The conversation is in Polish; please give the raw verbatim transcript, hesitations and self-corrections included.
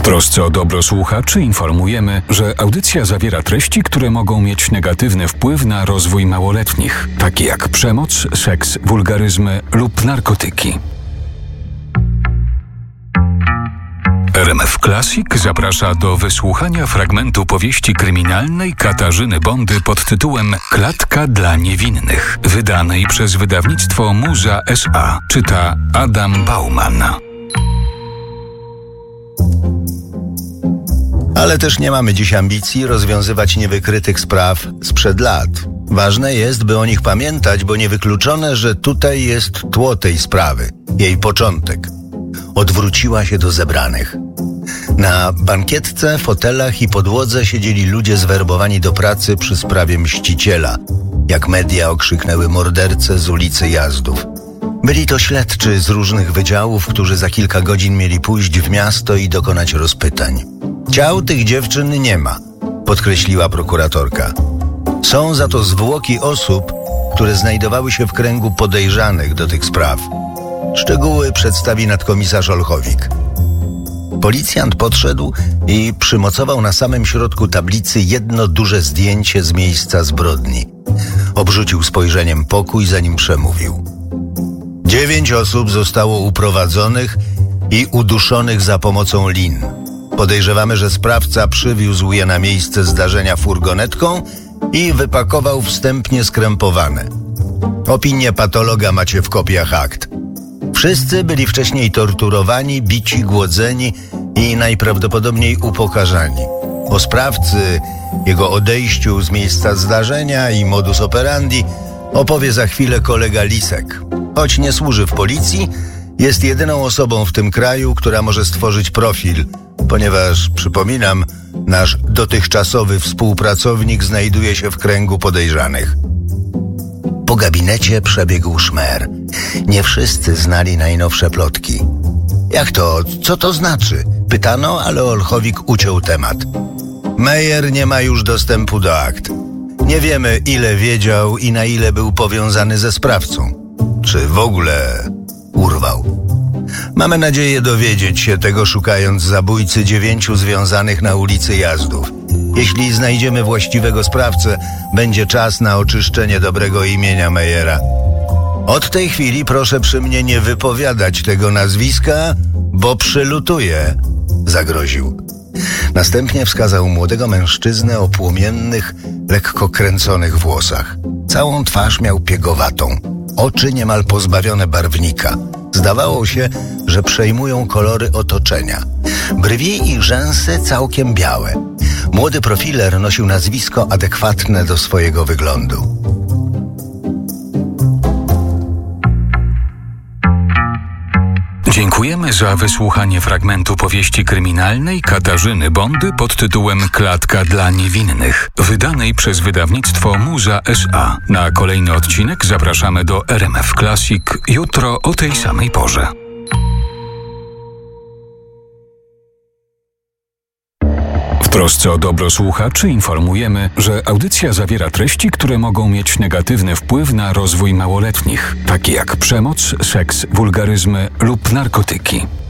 trosce o dobro słuchaczy informujemy, że audycja zawiera treści, które mogą mieć negatywny wpływ na rozwój małoletnich, takie jak przemoc, seks, wulgaryzmy lub narkotyki. R M F Classic zaprasza do wysłuchania fragmentu powieści kryminalnej Katarzyny Bondy pod tytułem Klatka dla niewinnych, wydanej przez wydawnictwo Muza S A. Czyta Adam Bauman. Ale też nie mamy dziś ambicji rozwiązywać niewykrytych spraw sprzed lat. Ważne jest, by o nich pamiętać, bo niewykluczone, że tutaj jest tło tej sprawy, jej początek. Odwróciła się do zebranych. Na bankietce, fotelach i podłodze siedzieli ludzie zwerbowani do pracy przy sprawie mściciela, jak media okrzyknęły mordercę z ulicy Jazdów. Byli to śledczy z różnych wydziałów, którzy za kilka godzin mieli pójść w miasto i dokonać rozpytań. Ciał tych dziewczyn nie ma, podkreśliła prokuratorka. Są za to zwłoki osób, które znajdowały się w kręgu podejrzanych do tych spraw. Szczegóły przedstawi nadkomisarz Olchowik. Policjant podszedł i przymocował na samym środku tablicy jedno duże zdjęcie z miejsca zbrodni. Obrzucił spojrzeniem pokój, zanim przemówił. Dziewięć osób zostało uprowadzonych i uduszonych za pomocą lin. Podejrzewamy, że sprawca przywiózł je na miejsce zdarzenia furgonetką i wypakował wstępnie skrępowane. Opinię patologa macie w kopiach akt. Wszyscy byli wcześniej torturowani, bici, głodzeni i najprawdopodobniej upokarzani. O sprawcy, jego odejściu z miejsca zdarzenia i modus operandi opowie za chwilę kolega Lisek. Choć nie służy w policji, jest jedyną osobą w tym kraju, która może stworzyć profil, ponieważ, przypominam, nasz dotychczasowy współpracownik znajduje się w kręgu podejrzanych. Po gabinecie przebiegł szmer. Nie wszyscy znali najnowsze plotki. Jak to? Co to znaczy? Pytano, ale Olchowik uciął temat. Meyer nie ma już dostępu do akt. Nie wiemy, ile wiedział i na ile był powiązany ze sprawcą. Czy w ogóle urwał. Mamy nadzieję dowiedzieć się tego, szukając zabójcy dziewięciu związanych na ulicy Jazdów. Jeśli znajdziemy właściwego sprawcę, będzie czas na oczyszczenie dobrego imienia Meyera. Od tej chwili proszę przy mnie nie wypowiadać tego nazwiska, bo przylutuje, zagroził. Następnie wskazał młodego mężczyznę o płomiennych, lekko kręconych włosach. Całą twarz miał piegowatą, oczy niemal pozbawione barwnika. Zdawało się, że przejmują kolory otoczenia. Brwi i rzęsy całkiem białe. Młody profiler nosił nazwisko adekwatne do swojego wyglądu. Dziękujemy za wysłuchanie fragmentu powieści kryminalnej Katarzyny Bondy pod tytułem Klatka dla niewinnych, wydanej przez wydawnictwo Muza S A. Na kolejny odcinek zapraszamy do R M F Classic jutro o tej samej porze. W trosce o dobro słuchaczy informujemy, że audycja zawiera treści, które mogą mieć negatywny wpływ na rozwój małoletnich, takie jak przemoc, seks, wulgaryzmy lub narkotyki.